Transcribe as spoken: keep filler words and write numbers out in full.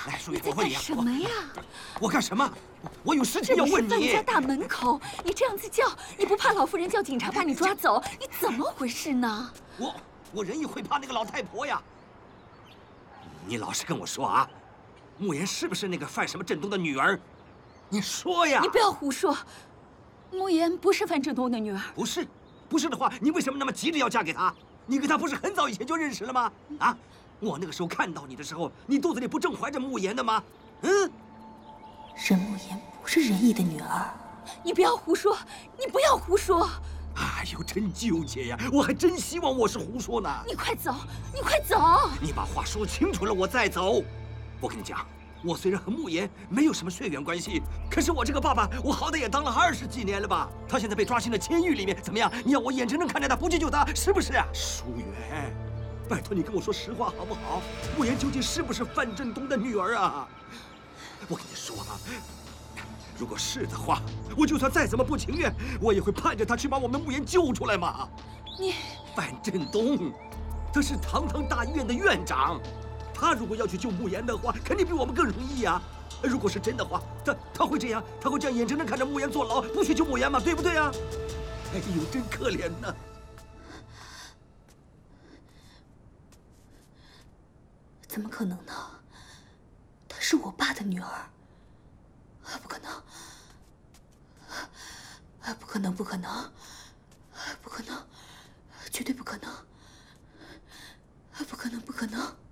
来，淑玉， 你在干什么呀？ 我干什么？我有事情要问你。 这里是范家大门口，你这样子叫，你不怕老夫人叫警察把你抓走？你怎么回事呢？ 我我人也会怕那个老太婆呀。你老实跟我说啊，慕言是不是那个范什么振东的女儿？你说呀！ 你不要胡说，慕言不是范振东的女儿。 不是，不是的话，你为什么那么急着要嫁给他？你跟他不是很早以前就认识了吗？啊！我那个时候看到你的时候，你肚子里不正怀着慕言的吗？嗯。 任慕言不是仁义的女儿，你不要胡说，你不要胡说。 哎呦，真纠结呀！我还真希望我是胡说呢。 你快走，你快走！ 你把话说清楚了，我再走。我跟你讲，我虽然和慕言没有什么血缘关系，可是我这个爸爸，我好歹也当了二十几年了吧？他现在被抓进了监狱里面，怎么样？你要我眼睁睁看着他不去救他，是不是啊？淑媛，拜托你跟我说实话好不好？慕言究竟是不是范振东的女儿啊？我跟你说啊。如果是的话，我就算再怎么不情愿，我也会盼着他去把我们慕言救出来嘛。 你范振东，他是堂堂大医院的院长，他如果要去救慕言的话，肯定比我们更容易啊。如果是真的话，他他会这样，他会这样眼睁睁看着慕言坐牢，不去救慕言吗？对不对啊？哎呦，真可怜呐！ 怎么可能呢？她是我爸的女儿。不可能！不可能！不可能！不可能！绝对不可能！不可能！不可能！